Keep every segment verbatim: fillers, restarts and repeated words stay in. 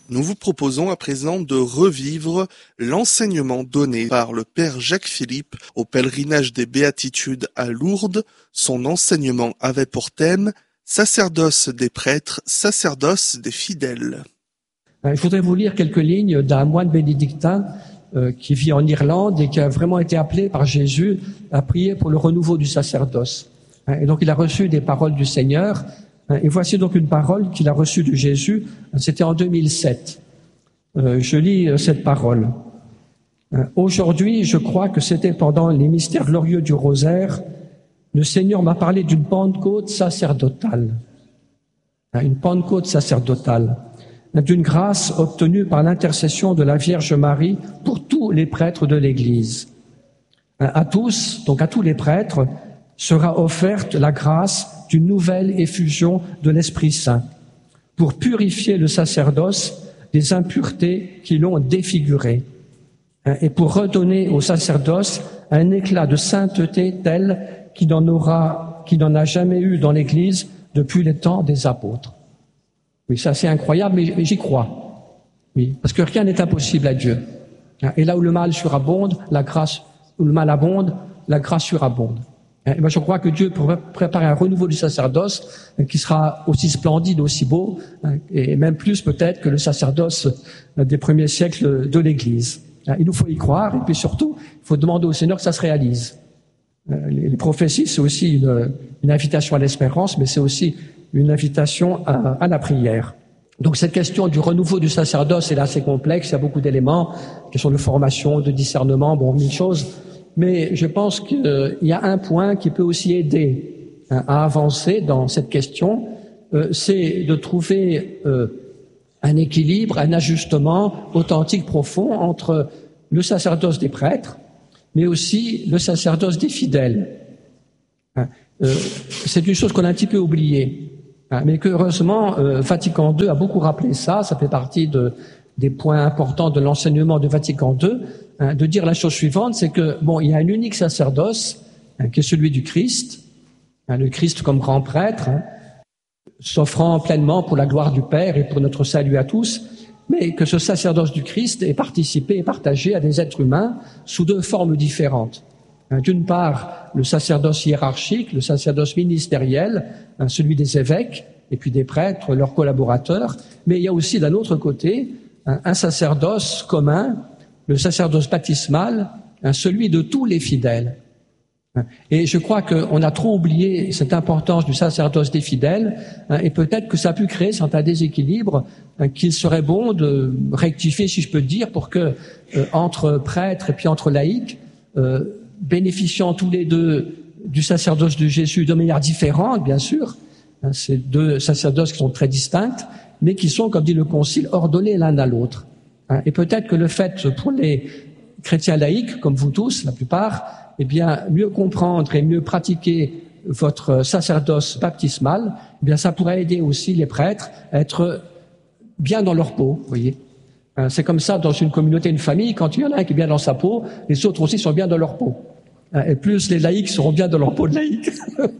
Nous vous proposons à présent de revivre l'enseignement donné par le Père Jacques Philippe au pèlerinage des Béatitudes à Lourdes. Son enseignement avait pour thème « Sacerdoce des prêtres, sacerdoce des fidèles ». Je voudrais vous lire quelques lignes d'un moine bénédictin euh, qui vit en Irlande et qui a vraiment été appelé par Jésus à prier pour le renouveau du sacerdoce. Et donc il a reçu des paroles du Seigneur. Et voici donc une parole qu'il a reçue de Jésus, c'était en deux mille sept. Euh, je lis cette parole. « Aujourd'hui, je crois que c'était pendant les mystères glorieux du rosaire, le Seigneur m'a parlé d'une Pentecôte sacerdotale. Une Pentecôte sacerdotale, d'une grâce obtenue par l'intercession de la Vierge Marie pour tous les prêtres de l'Église. À tous, donc à tous les prêtres, sera offerte la grâce d'une nouvelle effusion de l'Esprit Saint pour purifier le sacerdoce des impuretés qui l'ont défiguré et pour redonner au sacerdoce un éclat de sainteté tel qu'il n'en aura, qu'il n'en a jamais eu dans l'Église depuis les temps des apôtres. Oui, ça c'est incroyable, mais j'y crois. Oui, parce que rien n'est impossible à Dieu. Et là où le mal surabonde, la grâce, où le mal abonde, la grâce surabonde. Et ben je crois que Dieu pourrait préparer un renouveau du sacerdoce qui sera aussi splendide, aussi beau, et même plus peut-être que le sacerdoce des premiers siècles de l'Église. Il nous faut y croire, et puis surtout, il faut demander au Seigneur que ça se réalise. Les prophéties, c'est aussi une, une invitation à l'espérance, mais c'est aussi une invitation à, à la prière. Donc cette question du renouveau du sacerdoce est assez complexe, il y a beaucoup d'éléments, question de formation, de discernement, bon, mille choses. Mais je pense qu'il euh, y a un point qui peut aussi aider hein, à avancer dans cette question, euh, c'est de trouver euh, un équilibre, un ajustement authentique, profond entre le sacerdoce des prêtres, mais aussi le sacerdoce des fidèles. Hein, euh, c'est une chose qu'on a un petit peu oubliée, hein, mais que heureusement euh, Vatican deux a beaucoup rappelé ça, ça fait partie de, des points importants de l'enseignement de Vatican deux, de dire la chose suivante, c'est que bon, il y a un unique sacerdoce hein, qui est celui du Christ, hein, le Christ comme grand prêtre, hein, s'offrant pleinement pour la gloire du Père et pour notre salut à tous, mais que ce sacerdoce du Christ est participé et partagé à des êtres humains sous deux formes différentes. Hein, d'une part, le sacerdoce hiérarchique, le sacerdoce ministériel, hein, celui des évêques et puis des prêtres, leurs collaborateurs, mais il y a aussi d'un autre côté hein, un sacerdoce commun, le sacerdoce baptismal, hein, celui de tous les fidèles. Et je crois qu'on a trop oublié cette importance du sacerdoce des fidèles, hein, et peut-être que ça a pu créer certains déséquilibres hein, qu'il serait bon de rectifier, si je peux dire, pour que euh, entre prêtres et puis entre laïcs, euh, bénéficiant tous les deux du sacerdoce de Jésus de manière différente, bien sûr, hein, ces deux sacerdoces qui sont très distincts, mais qui sont, comme dit le Concile, ordonnés l'un à l'autre. Et peut-être que le fait pour les chrétiens laïcs, comme vous tous, la plupart, eh bien, mieux comprendre et mieux pratiquer votre sacerdoce baptismal, eh bien, ça pourrait aider aussi les prêtres à être bien dans leur peau, vous voyez. C'est comme ça dans une communauté, une famille, quand il y en a un qui est bien dans sa peau, les autres aussi sont bien dans leur peau. Et plus les laïcs seront bien dans leur peau de laïcs,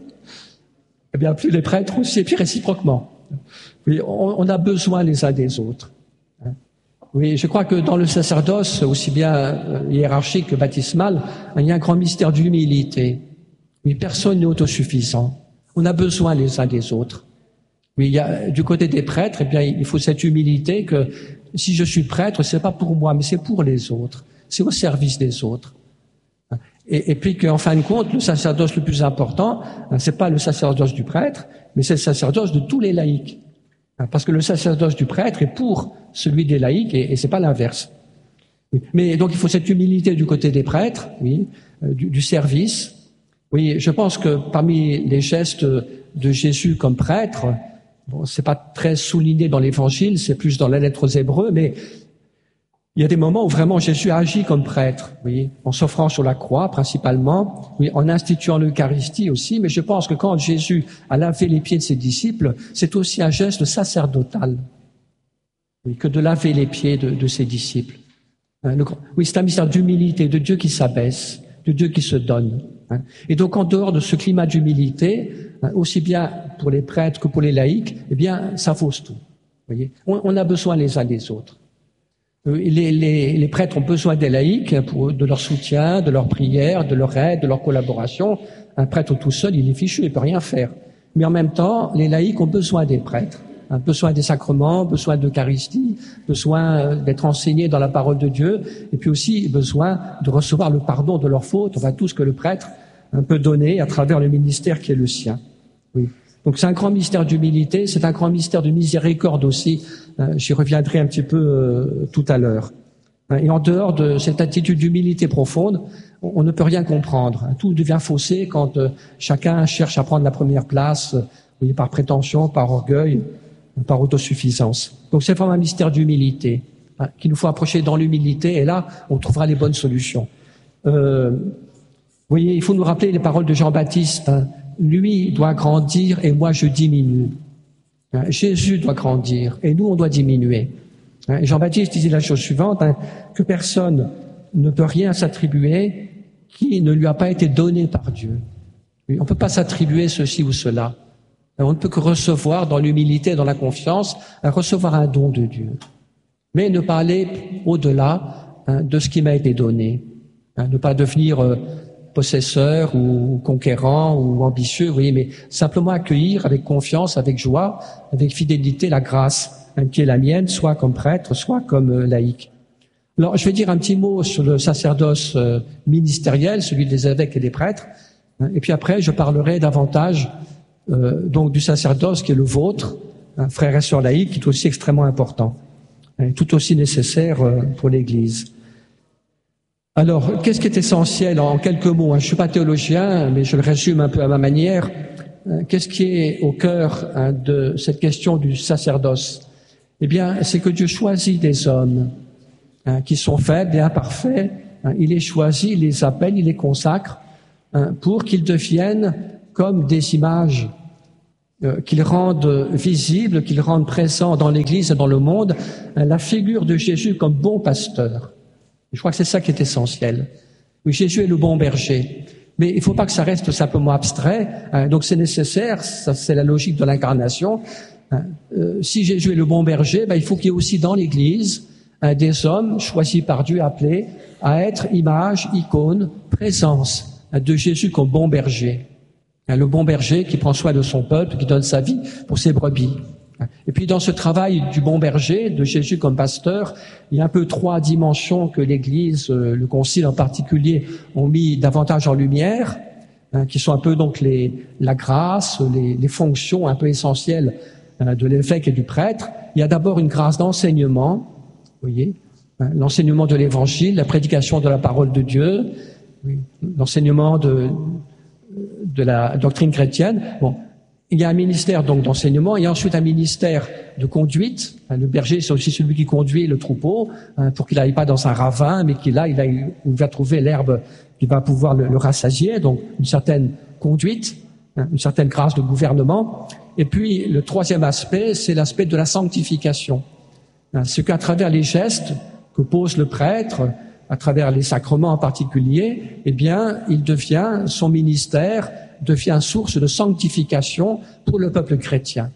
eh bien, plus les prêtres aussi, et puis réciproquement. Oui, on a besoin les uns des autres. Oui, je crois que dans le sacerdoce, aussi bien hiérarchique que baptismal, il y a un grand mystère d'humilité. Oui, personne n'est autosuffisant. On a besoin les uns des autres. Oui, il y a, du côté des prêtres, eh bien, il faut cette humilité que si je suis prêtre, c'est pas pour moi, mais c'est pour les autres. C'est au service des autres. Et, et puis qu'en fin de compte, le sacerdoce le plus important, c'est pas le sacerdoce du prêtre, mais c'est le sacerdoce de tous les laïcs. Parce que le sacerdoce du prêtre est pour celui des laïcs et, et c'est pas l'inverse. Mais donc il faut cette humilité du côté des prêtres, oui, euh, du, du service. Oui, je pense que parmi les gestes de Jésus comme prêtre, bon, c'est pas très souligné dans l'Évangile, c'est plus dans la lettre aux Hébreux, mais il y a des moments où vraiment Jésus agit comme prêtre, oui, en s'offrant sur la croix principalement, oui, en instituant l'Eucharistie aussi, mais je pense que quand Jésus a lavé les pieds de ses disciples, c'est aussi un geste sacerdotal, oui, que de laver les pieds de, de ses disciples. Le, oui, c'est un mystère d'humilité, de Dieu qui s'abaisse, de Dieu qui se donne. Hein. Et donc en dehors de ce climat d'humilité, hein, aussi bien pour les prêtres que pour les laïcs, eh bien ça fausse tout. Voyez, on, on a besoin les uns des autres. Les, les, les prêtres ont besoin des laïcs pour, de leur soutien, de leur prière, de leur aide, de leur collaboration. Un prêtre tout seul, il est fichu, il peut rien faire. Mais en même temps, les laïcs ont besoin des prêtres, hein, besoin des sacrements, besoin d'Eucharistie, besoin d'être enseignés dans la parole de Dieu, et puis aussi besoin de recevoir le pardon de leurs fautes, enfin tout ce que le prêtre hein, peut donner à travers le ministère qui est le sien. Oui. Donc c'est un grand mystère d'humilité, c'est un grand mystère de miséricorde aussi. Euh, j'y reviendrai un petit peu euh, tout à l'heure. Et en dehors de cette attitude d'humilité profonde, on, on ne peut rien comprendre. Tout devient faussé quand euh, chacun cherche à prendre la première place, euh, oui, par prétention, par orgueil, par autosuffisance. Donc c'est vraiment un mystère d'humilité hein, qu'il nous faut approcher dans l'humilité, et là, on trouvera les bonnes solutions. Euh, vous voyez, il faut nous rappeler les paroles de Jean-Baptiste. Hein, lui doit grandir et moi je diminue. Hein, Jésus doit grandir et nous on doit diminuer. Hein, Jean-Baptiste disait la chose suivante, hein, que personne ne peut rien s'attribuer qui ne lui a pas été donné par Dieu. On ne peut pas s'attribuer ceci ou cela. On ne peut que recevoir dans l'humilité, dans la confiance, recevoir un don de Dieu. Mais ne pas aller au-delà hein, de ce qui m'a été donné. Hein, ne pas devenir euh, possesseur ou conquérant ou ambitieux, oui, mais simplement accueillir avec confiance, avec joie, avec fidélité la grâce hein, qui est la mienne, soit comme prêtre, soit comme euh, laïc. Alors, je vais dire un petit mot sur le sacerdoce euh, ministériel, celui des évêques et des prêtres, hein, et puis après, je parlerai davantage euh, donc du sacerdoce qui est le vôtre, hein, frères et sœurs laïcs, qui est aussi extrêmement important, hein, tout aussi nécessaire euh, pour l'Église. Alors, qu'est-ce qui est essentiel en quelques mots? Je ne suis pas théologien, mais je le résume un peu à ma manière. Qu'est-ce qui est au cœur hein, de cette question du sacerdoce? Eh bien, c'est que Dieu choisit des hommes hein, qui sont faibles et imparfaits. Hein, il les choisit, il les appelle, il les consacre hein, pour qu'ils deviennent comme des images, euh, qu'ils rendent visibles, qu'ils rendent présents dans l'Église et dans le monde hein, la figure de Jésus comme bon pasteur. Je crois que c'est ça qui est essentiel. Oui, Jésus est le bon berger. Mais il ne faut pas que ça reste simplement abstrait. Hein, donc c'est nécessaire, ça c'est la logique de l'incarnation. Hein, euh, si Jésus est le bon berger, ben, il faut qu'il y ait aussi dans l'Église hein, des hommes choisis par Dieu, appelés à être image, icône, présence hein, de Jésus comme bon berger. Hein, le bon berger qui prend soin de son peuple, qui donne sa vie pour ses brebis. Et puis dans ce travail du bon berger, de Jésus comme pasteur, il y a un peu trois dimensions que l'Église, le Concile en particulier, ont mis davantage en lumière, hein, qui sont un peu donc les, la grâce, les, les fonctions un peu essentielles hein, de l'évêque et du prêtre. Il y a d'abord une grâce d'enseignement, vous voyez, hein, l'enseignement de l'Évangile, la prédication de la parole de Dieu, oui, l'enseignement de, de la doctrine chrétienne. Bon. Il y a un ministère donc d'enseignement, il y a ensuite un ministère de conduite. Le berger, c'est aussi celui qui conduit le troupeau hein, pour qu'il n'aille pas dans un ravin, mais qu'il aille là où il va trouver l'herbe qui va pouvoir le, le rassasier. Donc une certaine conduite, hein, une certaine grâce de gouvernement. Et puis le troisième aspect, c'est l'aspect de la sanctification. Hein, c'est qu'à travers les gestes que pose le prêtre, à travers les sacrements en particulier, eh bien, il devient, son ministère devient source de sanctification pour le peuple chrétien.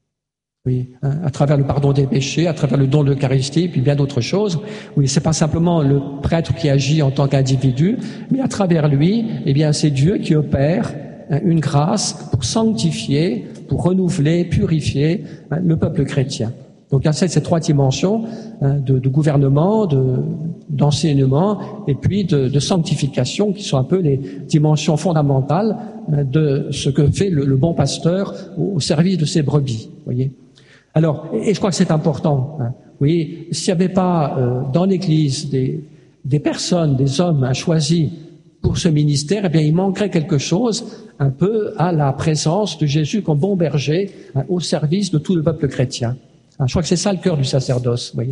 Oui, à travers le pardon des péchés, à travers le don de l'Eucharistie, puis bien d'autres choses. Oui, c'est pas simplement le prêtre qui agit en tant qu'individu, mais à travers lui, eh bien, c'est Dieu qui opère une grâce pour sanctifier, pour renouveler, purifier le peuple chrétien. Donc, il y a ces trois dimensions de, de gouvernement, de, d'enseignement et puis de, de sanctification qui sont un peu les dimensions fondamentales de ce que fait le, le bon pasteur au, au service de ses brebis. Voyez. Alors, et je crois que c'est important. Hein. Oui, s'il n'y avait pas euh, dans l'Église des, des personnes, des hommes hein, choisis pour ce ministère, eh bien, il manquerait quelque chose un peu à la présence de Jésus comme bon berger hein, au service de tout le peuple chrétien. Hein, je crois que c'est ça le cœur du sacerdoce. Voyez.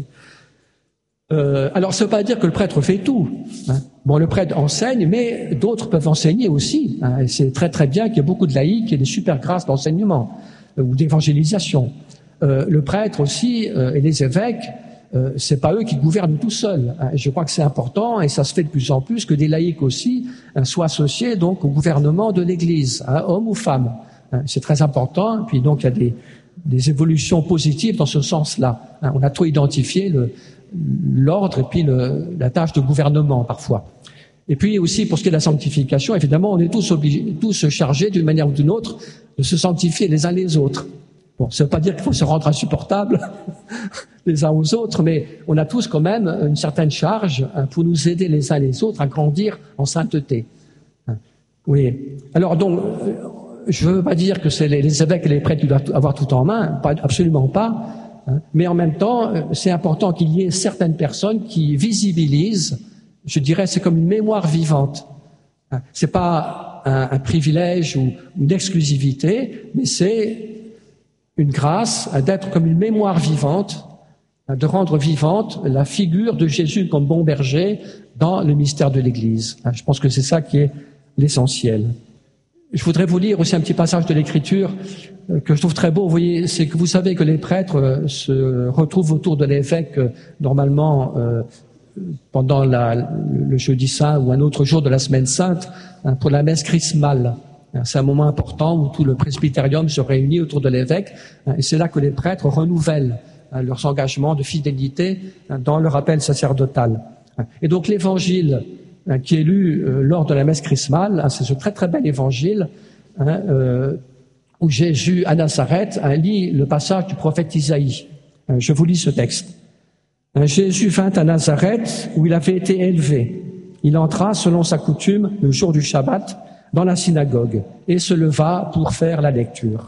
Euh, alors, ça ne veut pas dire que le prêtre fait tout. Hein. Bon, le prêtre enseigne, mais d'autres peuvent enseigner aussi. Hein, et c'est très très bien qu'il y ait beaucoup de laïcs et des super grâces d'enseignement euh, ou d'évangélisation. Euh, le prêtre aussi euh, et les évêques, euh, c'est pas eux qui gouvernent tout seuls. Hein. Je crois que c'est important et ça se fait de plus en plus que des laïcs aussi hein, soient associés donc au gouvernement de l'Église, hein, hommes ou femmes. Hein. C'est très important. Puis donc il y a des des évolutions positives dans ce sens-là. Hein, on a trop identifié le, l'ordre et puis le, la tâche de gouvernement parfois. Et puis aussi pour ce qui est de la sanctification, évidemment, on est tous obligés, tous chargés d'une manière ou d'une autre de se sanctifier les uns les autres. Bon, ça ne veut pas dire qu'il faut se rendre insupportable les uns aux autres, mais on a tous quand même une certaine charge hein, pour nous aider les uns les autres à grandir en sainteté. Hein. Oui. Alors donc, je ne veux pas dire que c'est les, les évêques et les prêtres qui doivent avoir tout en main, pas, absolument pas. Hein, mais en même temps, c'est important qu'il y ait certaines personnes qui visibilisent, je dirais, c'est comme une mémoire vivante. Hein, c'est pas un, un privilège ou une exclusivité, mais c'est une grâce d'être comme une mémoire vivante, de rendre vivante la figure de Jésus comme bon berger dans le mystère de l'Église. Je pense que c'est ça qui est l'essentiel. Je voudrais vous lire aussi un petit passage de l'Écriture que je trouve très beau. Vous voyez, c'est que vous savez que les prêtres se retrouvent autour de l'évêque normalement euh, pendant la, le jeudi saint ou un autre jour de la semaine sainte hein, pour la messe chrismale. C'est un moment important où tout le presbytérium se réunit autour de l'évêque et c'est là que les prêtres renouvellent leurs engagements de fidélité dans leur appel sacerdotal. Et donc l'évangile qui est lu lors de la messe chrismale, c'est ce très très bel évangile hein, euh, où Jésus à Nazareth lit le passage du prophète Isaïe. Je vous lis ce texte. Jésus vint à Nazareth où il avait été élevé. Il entra selon sa coutume le jour du Shabbat dans la synagogue et se leva pour faire la lecture.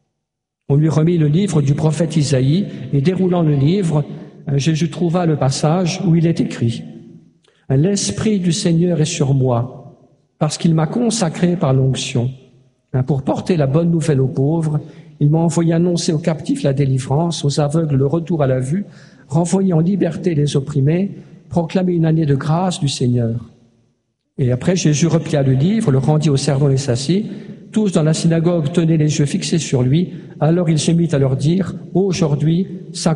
On lui remit le livre du prophète Isaïe et déroulant le livre, Jésus trouva le passage où il est écrit « L'Esprit du Seigneur est sur moi, parce qu'il m'a consacré par l'onction. Pour porter la bonne nouvelle aux pauvres, il m'a envoyé annoncer aux captifs la délivrance, aux aveugles le retour à la vue, renvoyer en liberté les opprimés, proclamer une année de grâce du Seigneur. » Et après, Jésus replia le livre, le rendit aux servants et s'assit. Tous dans la synagogue tenaient les yeux fixés sur lui. Alors il se mit à leur dire, « Aujourd'hui,